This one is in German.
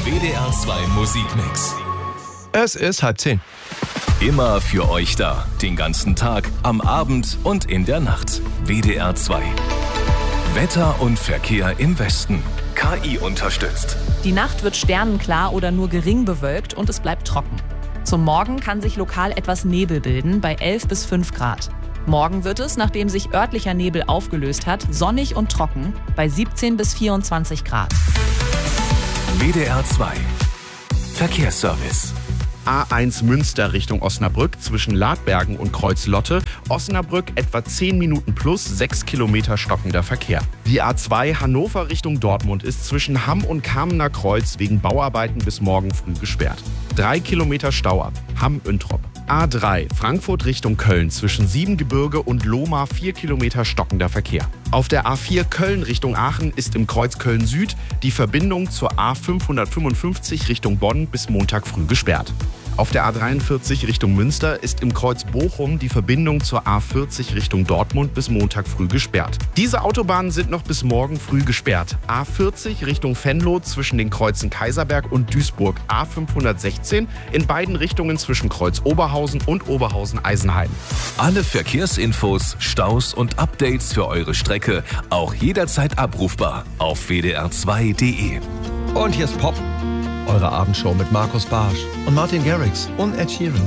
WDR 2 Musikmix. Es ist 9:30. Immer für euch da. Den ganzen Tag, am Abend und in der Nacht. WDR 2. Wetter und Verkehr im Westen. KI unterstützt. Die Nacht wird sternenklar oder nur gering bewölkt und es bleibt trocken. Zum Morgen kann sich lokal etwas Nebel bilden, bei 11 bis 5 Grad. Morgen wird es, nachdem sich örtlicher Nebel aufgelöst hat, sonnig und trocken, bei 17 bis 24 Grad. WDR 2. Verkehrsservice. A1 Münster Richtung Osnabrück zwischen Ladbergen und Kreuz-Lotte. Osnabrück etwa 10 Minuten plus 6 Kilometer stockender Verkehr. Die A2 Hannover Richtung Dortmund ist zwischen Hamm und Kamener Kreuz wegen Bauarbeiten bis morgen früh gesperrt. 3 Kilometer Stau ab. Hamm-Üntrop. A3 Frankfurt Richtung Köln zwischen Siebengebirge und Lohmar 4 Kilometer stockender Verkehr. Auf der A4 Köln Richtung Aachen ist im Kreuz Köln Süd die Verbindung zur A555 Richtung Bonn bis Montag früh gesperrt. Auf der A43 Richtung Münster ist im Kreuz Bochum die Verbindung zur A40 Richtung Dortmund bis Montag früh gesperrt. Diese Autobahnen sind noch bis morgen früh gesperrt. A40 Richtung Venlo zwischen den Kreuzen Kaiserberg und Duisburg. A516 in beiden Richtungen zwischen Kreuz Oberhausen und Oberhausen-Eisenheim. Alle Verkehrsinfos, Staus und Updates für eure Strecke auch jederzeit abrufbar auf wdr2.de. Und hier ist Pop, eure Abendshow mit Markus Barsch und Martin Garrix und Ed Sheeran.